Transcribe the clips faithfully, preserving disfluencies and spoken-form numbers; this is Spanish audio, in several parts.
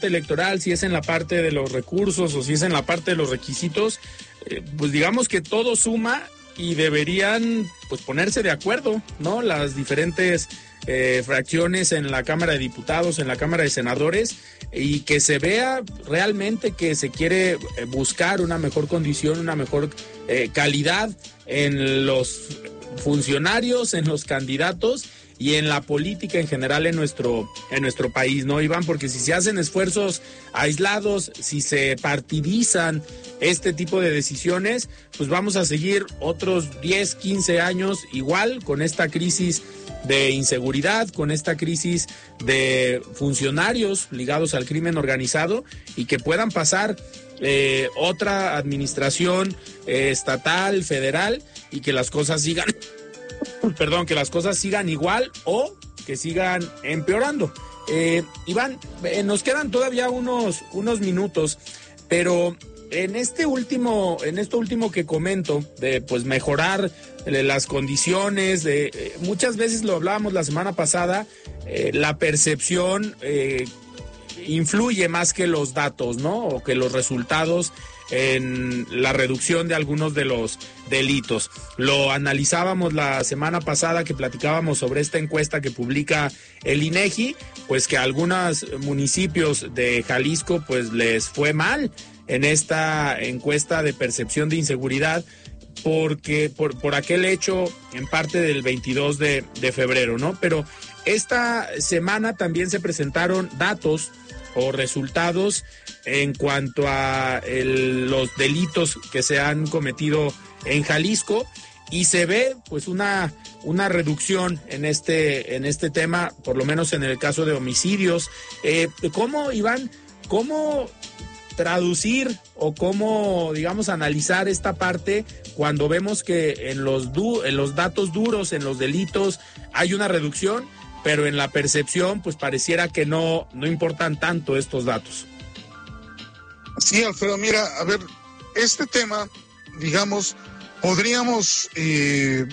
electoral, si es en la parte de los recursos o si es en la parte de los requisitos, eh, pues digamos que todo suma y deberían pues ponerse de acuerdo, ¿no? Las diferentes eh, fracciones en la Cámara de Diputados, en la Cámara de Senadores, y que se vea realmente que se quiere buscar una mejor condición, una mejor eh, calidad en los funcionarios, en los candidatos y en la política en general en nuestro, en nuestro país, ¿no, Iván? Porque si se hacen esfuerzos aislados, si se partidizan este tipo de decisiones, pues vamos a seguir otros diez, quince años igual con esta crisis de inseguridad, con esta crisis de funcionarios ligados al crimen organizado y que puedan pasar eh, otra administración eh, estatal, federal y que las cosas sigan... Perdón, que las cosas sigan igual o que sigan empeorando. Eh, Iván, eh, nos quedan todavía unos, unos minutos, pero en este último, en esto último que comento, de pues mejorar eh, las condiciones, de eh, muchas veces lo hablábamos la semana pasada, eh, la percepción eh, influye más que los datos, ¿no? O que los resultados en la reducción de algunos de los delitos. Lo analizábamos la semana pasada que platicábamos sobre esta encuesta que publica el INEGI, pues que a algunos municipios de Jalisco pues les fue mal en esta encuesta de percepción de inseguridad porque por, por aquel hecho en parte del veintidós de febrero, ¿no? Pero esta semana también se presentaron datos o resultados en cuanto a el, los delitos que se han cometido en Jalisco y se ve pues una, una reducción en este, en este tema, por lo menos en el caso de homicidios. Eh, ¿Cómo, Iván, cómo traducir o cómo, digamos, analizar esta parte cuando vemos que en los, du- en los datos duros, en los delitos, hay una reducción, pero en la percepción pues pareciera que no, no importan tanto estos datos? Sí, Alfredo, mira, a ver, este tema, digamos, podríamos eh,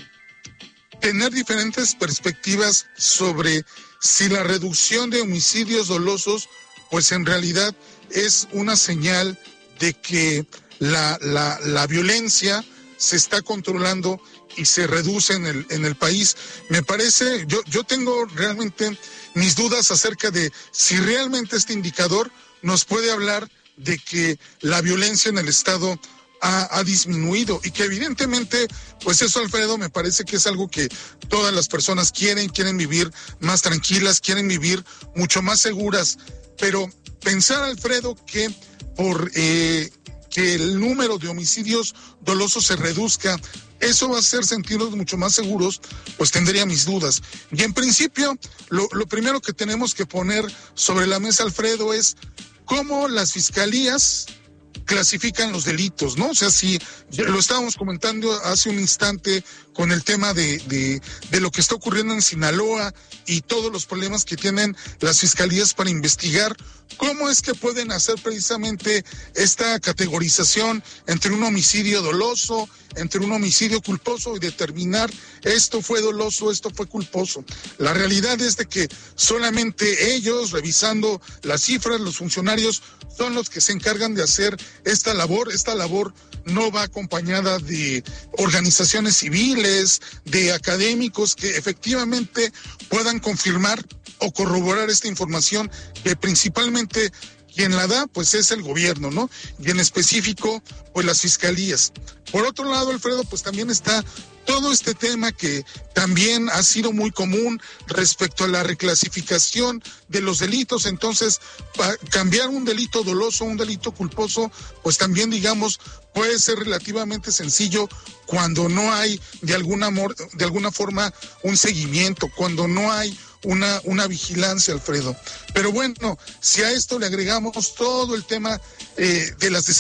tener diferentes perspectivas sobre si la reducción de homicidios dolosos, pues en realidad es una señal de que la, la, la violencia se está controlando y se reduce en el, en el país. Me parece, yo, yo tengo realmente mis dudas acerca de si realmente este indicador nos puede hablar de que la violencia en el Estado ha, ha disminuido y que evidentemente, pues eso, Alfredo, me parece que es algo que todas las personas quieren, quieren vivir más tranquilas, quieren vivir mucho más seguras, pero pensar, Alfredo, que por eh, que el número de homicidios dolosos se reduzca, eso va a hacer sentirnos mucho más seguros, pues tendría mis dudas. Y en principio, lo, lo primero que tenemos que poner sobre la mesa, Alfredo, es cómo las fiscalías clasifican los delitos, ¿no? O sea, si lo estábamos comentando hace un instante con el tema de, de, de lo que está ocurriendo en Sinaloa y todos los problemas que tienen las fiscalías para investigar, ¿cómo es que pueden hacer precisamente esta categorización entre un homicidio doloso, entre un homicidio culposo y determinar esto fue doloso, esto fue culposo? La realidad es de que solamente ellos, revisando las cifras, los funcionarios, son los que se encargan de hacer esta labor. Esta labor no va acompañada de organizaciones civiles, de académicos que efectivamente puedan confirmar o corroborar esta información, que principalmente quien la da pues es el gobierno, ¿no? Y en específico pues las fiscalías. Por otro lado, Alfredo, pues también está todo este tema que también ha sido muy común respecto a la reclasificación de los delitos. Entonces, para cambiar un delito doloso a un delito culposo, pues también, digamos, puede ser relativamente sencillo cuando no hay de alguna, de alguna forma un seguimiento, cuando no hay una, una vigilancia, Alfredo. Pero bueno, si a esto le agregamos todo el tema eh, de las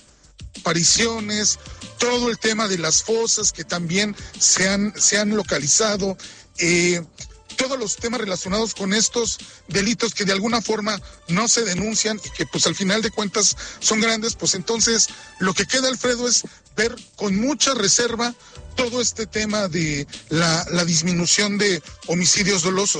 desapariciones, todo el tema de las fosas que también se han, se han localizado, eh, todos los temas relacionados con estos delitos que de alguna forma no se denuncian y que pues al final de cuentas son grandes, pues entonces lo que queda, Alfredo, es ver con mucha reserva todo este tema de la, la disminución de homicidios dolosos.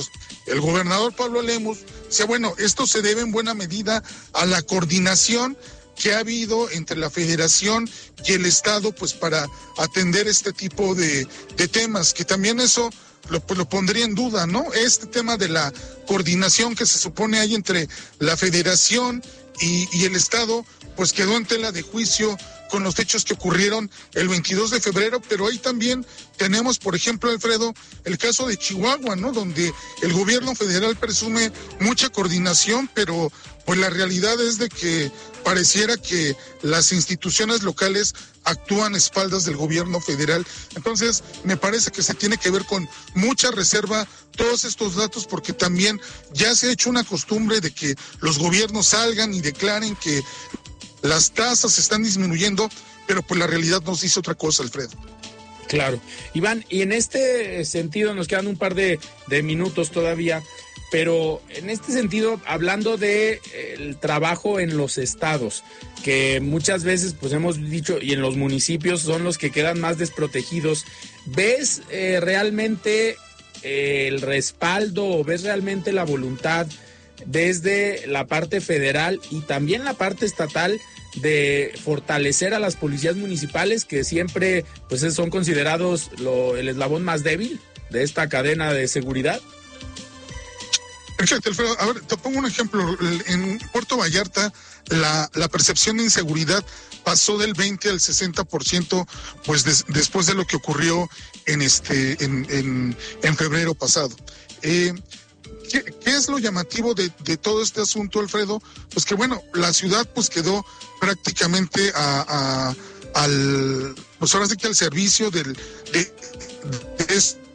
el gobernador Pablo Lemus decía, bueno, esto se debe en buena medida a la coordinación que ha habido entre la Federación y el Estado, pues para atender este tipo de, de temas, que también eso lo, pues, lo pondría en duda, ¿no? Este tema de la coordinación que se supone hay entre la Federación y, y el Estado, pues quedó en tela de juicio con los hechos que ocurrieron el veintidós de febrero, pero ahí también tenemos, por ejemplo, Alfredo, el caso de Chihuahua, ¿no? Donde el gobierno federal presume mucha coordinación, pero pues la realidad es de que pareciera que las instituciones locales actúan a espaldas del gobierno federal. Entonces, me parece que se tiene que ver con mucha reserva todos estos datos, porque también ya se ha hecho una costumbre de que los gobiernos salgan y declaren que las tasas están disminuyendo, pero pues la realidad nos dice otra cosa, Alfredo. Claro. Iván, y en este sentido nos quedan un par de, de minutos todavía, pero en este sentido, hablando de el trabajo en los estados, que muchas veces pues hemos dicho, y en los municipios son los que quedan más desprotegidos, ¿ves eh, realmente eh, el respaldo o ves realmente la voluntad desde la parte federal y también la parte estatal de fortalecer a las policías municipales, que siempre pues son considerados lo, el eslabón más débil de esta cadena de seguridad? Perfecto, Alfredo. A ver, te pongo un ejemplo. En Puerto Vallarta, la, la percepción de inseguridad pasó del veinte al sesenta por ciento, pues des, después de lo que ocurrió en este en, en, en febrero pasado. Eh, ¿qué, ¿Qué es lo llamativo de, de todo este asunto, Alfredo? Pues que bueno, la ciudad pues quedó prácticamente a, a al pues ahora sí que al servicio del de, de, de es,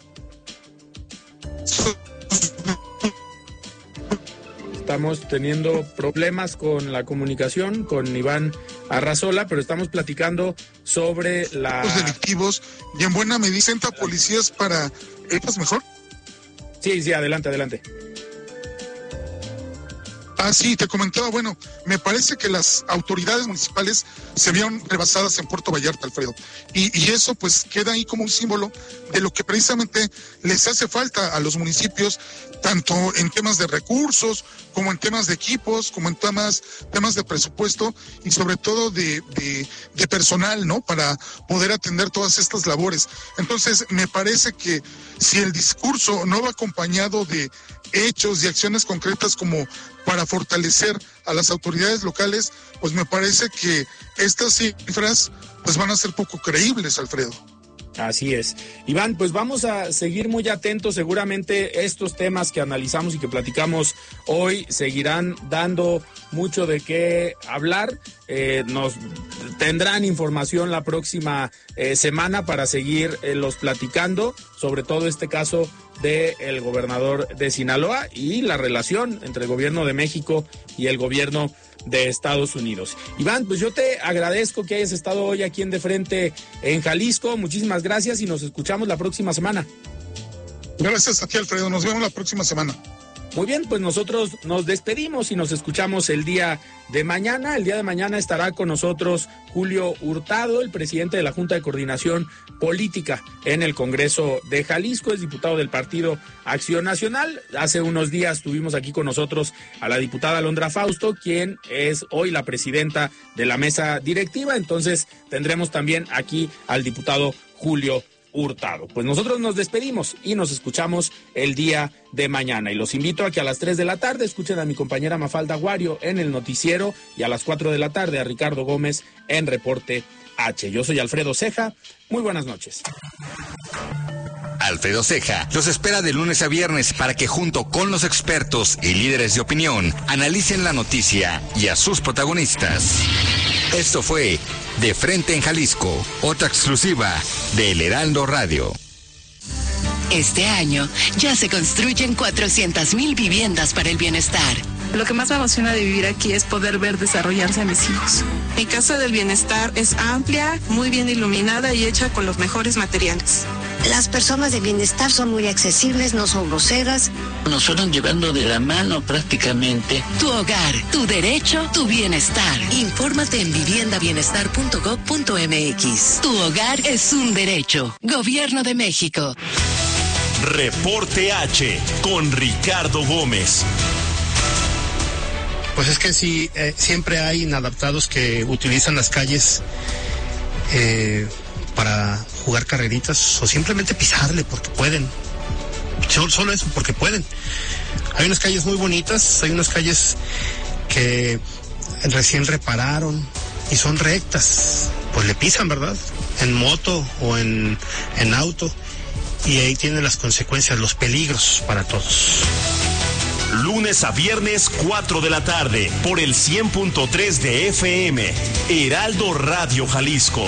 Estamos teniendo problemas con la comunicación con Iván Arrazola, pero estamos platicando sobre la... los delictivos y en buena medida senta policías para... ¿Es mejor? Sí, sí, adelante, adelante. Ah, sí, te comentaba, bueno, me parece que las autoridades municipales se vieron rebasadas en Puerto Vallarta, Alfredo. Y, y eso pues queda ahí como un símbolo de lo que precisamente les hace falta a los municipios, tanto en temas de recursos, como en temas de equipos, como en temas, temas de presupuesto y sobre todo de, de, de personal, ¿no? Para poder atender todas estas labores. Entonces, me parece que si el discurso no va acompañado de hechos y acciones concretas como para fortalecer a las autoridades locales, pues me parece que estas cifras pues van a ser poco creíbles, Alfredo. Así es. Iván, pues vamos a seguir muy atentos. Seguramente estos temas que analizamos y que platicamos hoy seguirán dando mucho de qué hablar. Eh, nos tendrán información la próxima eh, semana para seguir eh, los platicando, sobre todo este caso del gobernador de Sinaloa y la relación entre el gobierno de México y el gobierno de Estados Unidos. Iván, pues yo te agradezco que hayas estado hoy aquí en De Frente en Jalisco. Muchísimas gracias y nos escuchamos la próxima semana. Gracias a ti, Alfredo. Nos vemos la próxima semana. Muy bien, pues nosotros nos despedimos y nos escuchamos el día de mañana. El día de mañana estará con nosotros Julio Hurtado, el presidente de la Junta de Coordinación Política en el Congreso de Jalisco, es diputado del Partido Acción Nacional. Hace unos días tuvimos aquí con nosotros a la diputada Alondra Fausto, quien es hoy la presidenta de la mesa directiva. Entonces tendremos también aquí al diputado Julio Hurtado. Pues nosotros nos despedimos y nos escuchamos el día de mañana. Y los invito a que a las tres de la tarde escuchen a mi compañera Mafalda Guario en el noticiero y a las cuatro de la tarde a Ricardo Gómez en Reporte H. Yo soy Alfredo Ceja. Muy buenas noches. Alfredo Ceja los espera de lunes a viernes para que junto con los expertos y líderes de opinión analicen la noticia y a sus protagonistas. Esto fue De Frente en Jalisco, otra exclusiva de El Heraldo Radio. Este año ya se construyen cuatrocientas mil viviendas para el bienestar. Lo que más me emociona de vivir aquí es poder ver desarrollarse a mis hijos. Mi casa del bienestar es amplia, muy bien iluminada y hecha con los mejores materiales. Las personas de bienestar son muy accesibles, no son groseras. Nos fueron llevando de la mano prácticamente. Tu hogar, tu derecho, tu bienestar. Infórmate en vivienda bienestar punto gob punto eme equis. Tu hogar es un derecho. Gobierno de México. Reporte H con Ricardo Gómez. Pues es que sí, eh, siempre hay inadaptados que utilizan las calles eh, para jugar carreritas o simplemente pisarle porque pueden. Solo, solo eso, porque pueden. Hay unas calles muy bonitas, hay unas calles que recién repararon y son rectas. Pues le pisan, ¿verdad? En moto o en, en auto. Y ahí tienen las consecuencias, los peligros para todos. Lunes a viernes, cuatro de la tarde, por el cien punto tres de F M, Heraldo Radio Jalisco.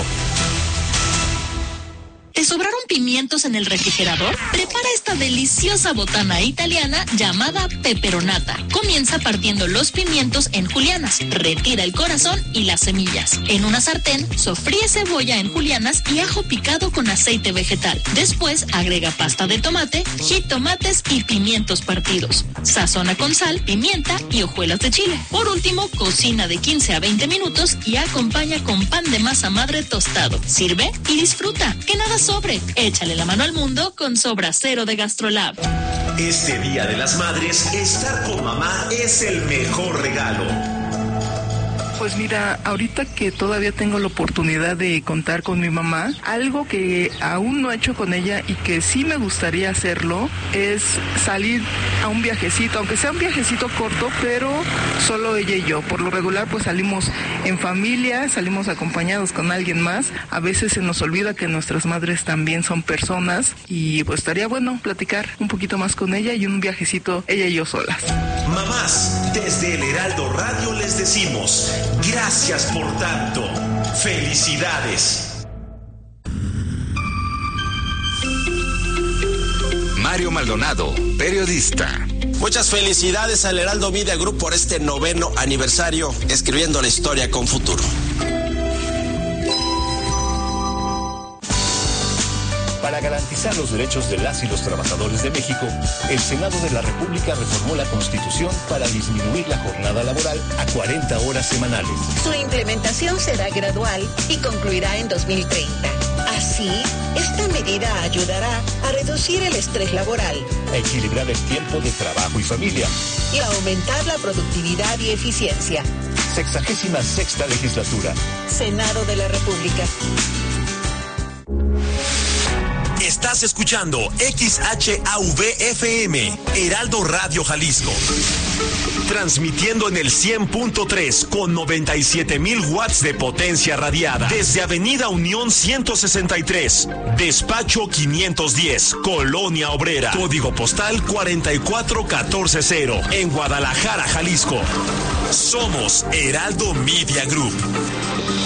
¿Te sobraron pimientos en el refrigerador? Prepara esta deliciosa botana italiana llamada peperonata. Comienza partiendo los pimientos en julianas, retira el corazón y las semillas. En una sartén, sofríe cebolla en julianas y ajo picado con aceite vegetal. Después, agrega pasta de tomate, jitomates y pimientos partidos. Sazona con sal, pimienta y hojuelas de chile. Por último, cocina de quince a veinte minutos y acompaña con pan de masa madre tostado. Sirve y disfruta. Que nada sobre. Échale la mano al mundo con Sobra Cero de Gastrolab. Este Día de las Madres, estar con mamá es el mejor regalo. Pues mira, ahorita que todavía tengo la oportunidad de contar con mi mamá, algo que aún no he hecho con ella y que sí me gustaría hacerlo es salir a un viajecito, aunque sea un viajecito corto, pero solo ella y yo. Por lo regular pues salimos en familia, salimos acompañados con alguien más. A veces se nos olvida que nuestras madres también son personas y pues estaría bueno platicar un poquito más con ella y un viajecito ella y yo solas. Mamás, desde el Heraldo Radio les decimos gracias por tanto. Felicidades. Mario Maldonado, periodista. Muchas felicidades al Heraldo Media Group por este noveno aniversario, escribiendo la historia con futuro. Para garantizar los derechos de las y los trabajadores de México, el Senado de la República reformó la Constitución para disminuir la jornada laboral a cuarenta horas semanales. Su implementación será gradual y concluirá en dos mil treinta. Así, esta medida ayudará a reducir el estrés laboral, a equilibrar el tiempo de trabajo y familia y a aumentar la productividad y eficiencia. Sexagésima sexta legislatura. Senado de la República. Estás escuchando X H A V F M, Heraldo Radio Jalisco. Transmitiendo en el cien punto tres con noventa y siete mil watts de potencia radiada. Desde Avenida Unión ciento sesenta y tres, Despacho quinientos diez, Colonia Obrera. Código postal cuarenta y cuatro catorce cero, en Guadalajara, Jalisco. Somos Heraldo Media Group.